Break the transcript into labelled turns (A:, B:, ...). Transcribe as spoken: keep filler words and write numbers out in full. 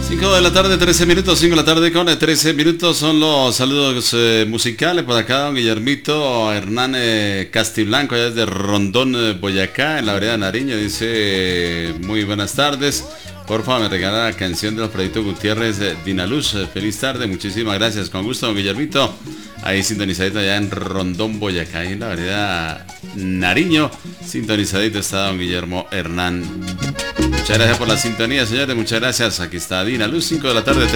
A: cinco de la tarde, trece minutos, cinco de la tarde con trece minutos son los saludos eh, musicales por acá, don Guillermito Hernán eh, Castiblanco, allá desde Rondón, eh, Boyacá, en la vereda Nariño, dice, eh, muy buenas tardes, por favor me regala la canción de los Proyectos Gutiérrez, eh, Dinaluz, eh, feliz tarde, muchísimas gracias, con gusto don Guillermito, ahí sintonizadito allá en Rondón, Boyacá, ahí en la vereda Nariño, sintonizadito está don Guillermo Hernán. Muchas gracias por la sintonía, señores, muchas gracias. Aquí está Dina Luz, cinco de la tarde,